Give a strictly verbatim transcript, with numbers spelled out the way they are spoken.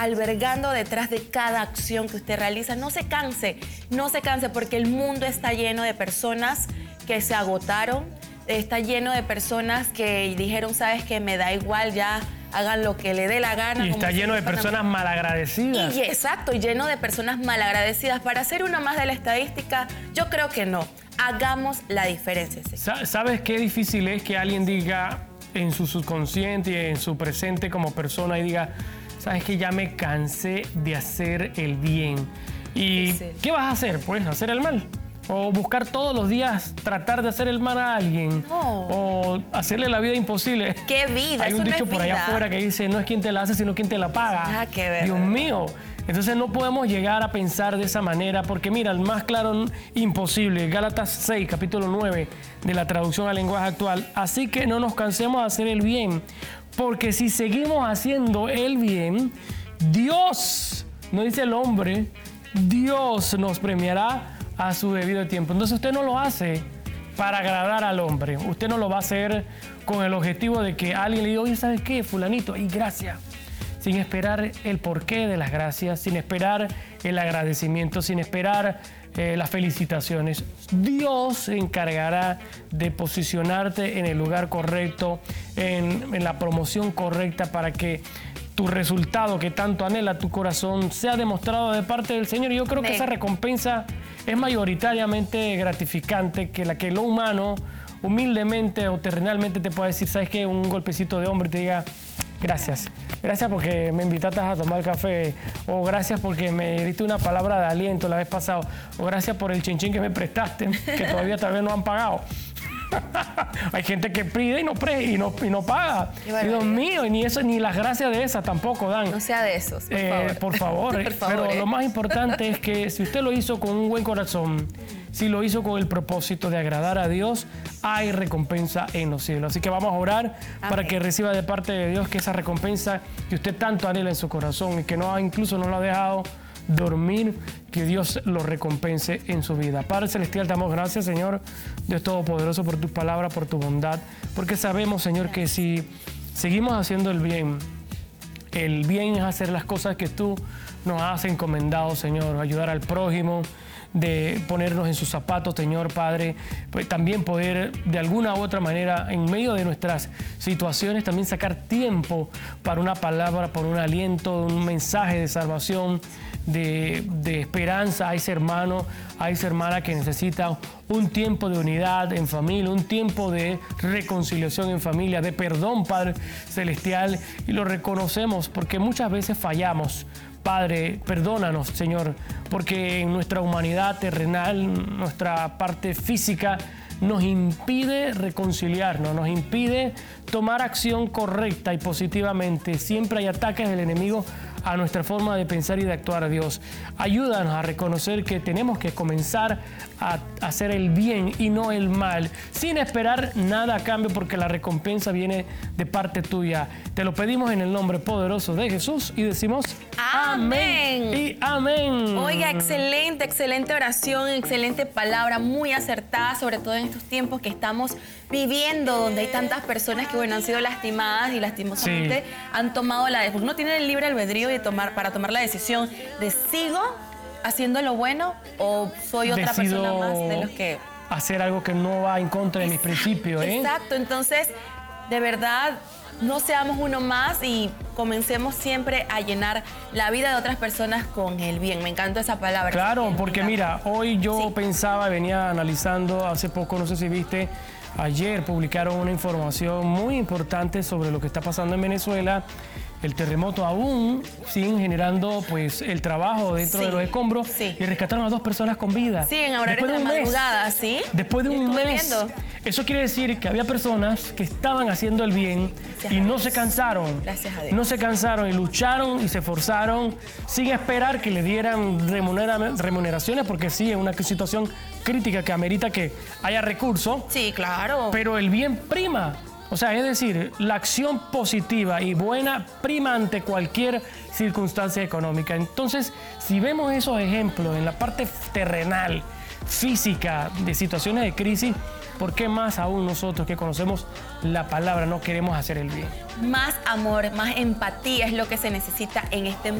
albergando detrás de cada acción que usted realiza. No se canse, no se canse, porque el mundo está lleno de personas que se agotaron, está lleno de personas que dijeron, sabes que me da igual, ya hagan lo que le dé la gana. Y está lleno de personas malagradecidas. Y, exacto, y lleno de personas malagradecidas. Para ser uno más de la estadística, yo creo que no. Hagamos la diferencia. ¿Sabes qué difícil es que alguien diga en su subconsciente y en su presente como persona y diga, sabes que ya me cansé de hacer el bien? ¿Y sí. qué vas a hacer? Pues hacer el mal. O buscar todos los días tratar de hacer el mal a alguien. No. O hacerle la vida imposible. ¡Qué vida! Hay un Eso dicho no es por allá vida. afuera que dice, no es quien te la hace, sino quien te la paga. Ah, qué verdad. Dios mío. Entonces no podemos llegar a pensar de esa manera, porque mira, el más claro imposible, Gálatas seis, capítulo nueve, de la traducción al lenguaje actual. Así que no nos cansemos de hacer el bien, porque si seguimos haciendo el bien, Dios, no dice el hombre, Dios nos premiará a su debido tiempo. Entonces usted no lo hace para agradar al hombre, usted no lo va a hacer con el objetivo de que alguien le diga, oye, ¿sabes qué, fulanito? Y gracias. Sin esperar el porqué de las gracias, sin esperar el agradecimiento, sin esperar eh, las felicitaciones. Dios se encargará de posicionarte en el lugar correcto, en, en la promoción correcta, para que tu resultado que tanto anhela tu corazón sea demostrado de parte del Señor. Y yo creo que esa recompensa es mayoritariamente gratificante que la que lo humano humildemente o terrenalmente te puede decir, ¿sabes qué? Un golpecito de hombre te diga, gracias. Gracias porque me invitaste a tomar café. O gracias porque me diste una palabra de aliento la vez pasada. O gracias por el chinchín que me prestaste, que todavía tal vez no han pagado. Hay gente que pide y no, pre, y no, y no paga. Dios mío, y ni, eso, ni las gracias de esas tampoco dan. No sea de esos, por eh, favor. Por favor. por favor Pero eh. lo más importante es que si usted lo hizo con un buen corazón, si lo hizo con el propósito de agradar a Dios, hay recompensa en los cielos. Así que vamos a orar Amén. Para que reciba de parte de Dios que esa recompensa que usted tanto anhela en su corazón y que no incluso no lo ha dejado dormir, que Dios lo recompense en su vida. Padre Celestial, te damos gracias, Señor, Dios Todopoderoso, por tus palabras, por tu bondad, porque sabemos, Señor, que si seguimos haciendo el bien, el bien es hacer las cosas que tú nos has encomendado, Señor, ayudar al prójimo, de ponernos en sus zapatos, Señor Padre, pues también poder de alguna u otra manera en medio de nuestras situaciones también sacar tiempo para una palabra, por un aliento, un mensaje de salvación, de, de esperanza a ese hermano, a esa hermana que necesita un tiempo de unidad en familia, un tiempo de reconciliación en familia, de perdón, Padre Celestial, y lo reconocemos porque muchas veces fallamos. Padre, perdónanos, Señor, porque en nuestra humanidad terrenal, nuestra parte física, nos impide reconciliarnos, nos impide tomar acción correcta y positivamente. Siempre hay ataques del enemigo a nuestra forma de pensar y de actuar a Dios. Ayúdanos a reconocer que tenemos que comenzar a hacer el bien y no el mal, sin esperar nada a cambio, porque la recompensa viene de parte tuya. Te lo pedimos en el nombre poderoso de Jesús y decimos amén, amén y amén. Oiga, excelente, excelente oración, excelente palabra, muy acertada, sobre todo en estos tiempos que estamos viviendo, donde hay tantas personas que, bueno, han sido lastimadas y lastimosamente sí. han tomado la decisión. Uno tiene el libre albedrío de tomar, para tomar la decisión de sigo haciendo lo bueno o soy otra Decido persona más de los que... hacer algo que no va en contra de exacto, mis principios. ¿eh? Exacto, entonces, de verdad, no seamos uno más y comencemos siempre a llenar la vida de otras personas con el bien. Me encanta esa palabra. Claro, porque mira, hoy yo sí. pensaba, venía analizando hace poco, no sé si viste, ayer publicaron una información muy importante sobre lo que está pasando en Venezuela. El terremoto aún siguen generando pues el trabajo dentro sí, de los escombros sí. y rescataron a dos personas con vida. Sí, en horarios de, de madrugada, ¿sí? Después de un Estuve mes. Viendo. Eso quiere decir que había personas que estaban haciendo el bien Gracias y no se cansaron. Gracias a Dios. No se cansaron y lucharon y se esforzaron sin esperar que le dieran remunera, remuneraciones, porque sí, es una situación crítica que amerita que haya recursos. Sí, claro. Pero el bien prima. O sea, es decir, la acción positiva y buena prima ante cualquier circunstancia económica. Entonces, si vemos esos ejemplos en la parte terrenal, física, de situaciones de crisis, ¿por qué más aún nosotros que conocemos la palabra no queremos hacer el bien? Más amor, más empatía es lo que se necesita en este mundo.